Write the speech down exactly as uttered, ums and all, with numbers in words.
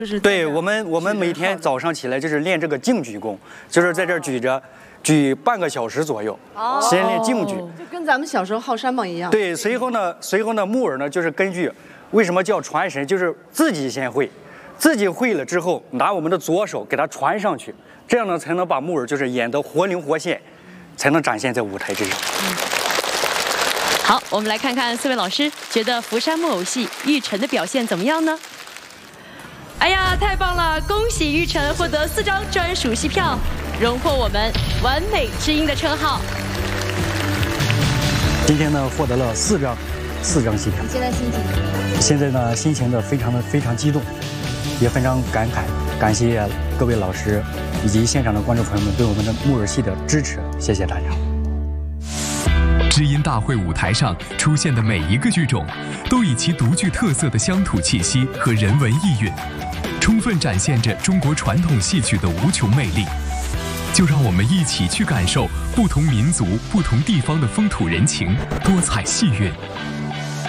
就是对我们，我们每天早上起来就是练这个静举功，就是在这儿举着，举半个小时左右， 哦先练静举。 就跟咱们小时候耗山猛一样。 对，随后呢，随后呢，木耳呢就是根据为什么叫传神，就是自己先会，自己会了之后，拿我们的左手给它传上去，这样呢才能把木耳就是演得活灵活现，才能展现在舞台之上。 嗯好，我们来看看四位老师觉得福山木偶戏玉成的表现怎么样呢？哎呀，太棒了！恭喜玉成获得四张专属戏票，荣获我们完美之音的称号。 今天呢，获得了四张四张戏票。 你现在心情怎么样？ 现在呢，心情的非常的非常激动，也非常感慨，感谢各位老师以及现场的观众朋友们对我们的木耳戏的支持，谢谢大家。 知音大会舞台上出现的每一个剧种，都以其独具特色的乡土气息和人文意蕴，充分展现着中国传统戏曲的无穷魅力。就让我们一起去感受不同民族、不同地方的风土人情、多彩戏韵。